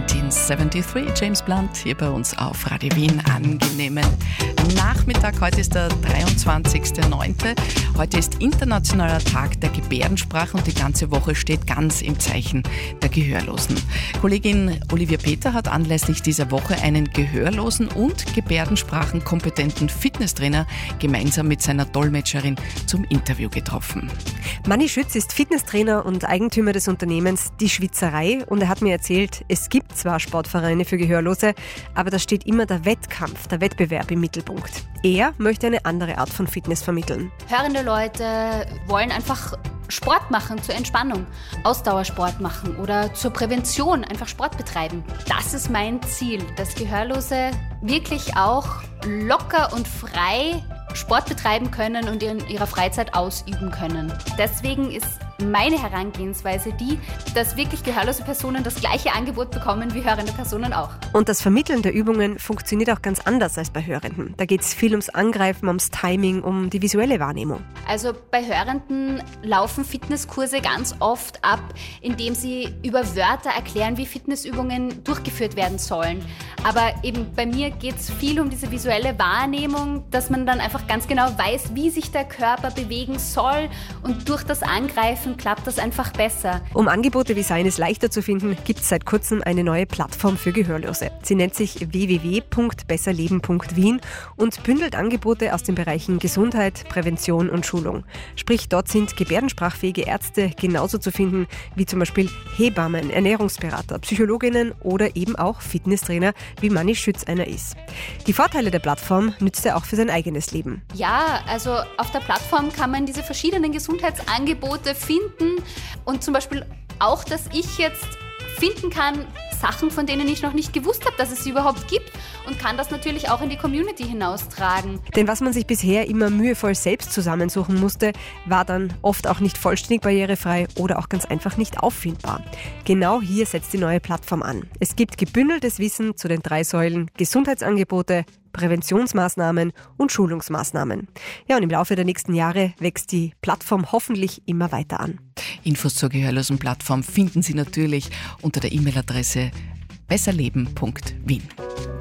1973, James Blunt, hier bei uns auf Radio Wien. Angenehmen Nachmittag. Heute ist der 23.09. Heute ist Internationaler Tag der Gebärdensprache und die ganze Woche steht ganz im Zeichen der Gehörlosen. Kollegin Olivia Peter hat anlässlich dieser Woche einen gehörlosen und gebärdensprachenkompetenten Fitnesstrainer gemeinsam mit seiner Dolmetscherin zum Interview getroffen. Manni Schütz ist Fitnesstrainer und Eigentümer des Unternehmens Die Schwitzerei und er hat mir erzählt, es gibt zwar Sportvereine für Gehörlose, aber da steht immer der Wettkampf, der Wettbewerb im Mittelpunkt. Er möchte eine andere Art von Fitness vermitteln. Hörende Leute wollen einfach Sport machen zur Entspannung, Ausdauersport machen oder zur Prävention, einfach Sport betreiben. Das ist mein Ziel, dass Gehörlose wirklich auch locker und frei Sport betreiben können und in ihrer Freizeit ausüben können. Deswegen ist meine Herangehensweise die, dass wirklich gehörlose Personen das gleiche Angebot bekommen wie hörende Personen auch. Und das Vermitteln der Übungen funktioniert auch ganz anders als bei Hörenden. Da geht es viel ums Angreifen, ums Timing, um die visuelle Wahrnehmung. Also bei Hörenden laufen Fitnesskurse ganz oft ab, indem sie über Wörter erklären, wie Fitnessübungen durchgeführt werden sollen. Aber eben bei mir geht es viel um diese visuelle Wahrnehmung, dass man dann einfach ganz genau weiß, wie sich der Körper bewegen soll und durch das Angreifen klappt das einfach besser. Um Angebote wie seines leichter zu finden, gibt es seit kurzem eine neue Plattform für Gehörlose. Sie nennt sich www.besserleben.wien und bündelt Angebote aus den Bereichen Gesundheit, Prävention und Schulung. Sprich, dort sind gebärdensprachfähige Ärzte genauso zu finden wie zum Beispiel Hebammen, Ernährungsberater, Psychologinnen oder eben auch Fitnesstrainer, wie Manni Schütz einer ist. Die Vorteile der Plattform nützt er auch für sein eigenes Leben. Ja, also auf der Plattform kann man diese verschiedenen Gesundheitsangebote finden und zum Beispiel auch, dass ich jetzt finden kann, Sachen, von denen ich noch nicht gewusst habe, dass es sie überhaupt gibt und kann das natürlich auch in die Community hinaustragen. Denn was man sich bisher immer mühevoll selbst zusammensuchen musste, war dann oft auch nicht vollständig barrierefrei oder auch ganz einfach nicht auffindbar. Genau hier setzt die neue Plattform an. Es gibt gebündeltes Wissen zu den 3 Säulen Gesundheitsangebote, Präventionsmaßnahmen und Schulungsmaßnahmen. Ja, und im Laufe der nächsten Jahre wächst die Plattform hoffentlich immer weiter an. Infos zur gehörlosen Plattform finden Sie natürlich unter der E-Mail-Adresse besserleben.wien.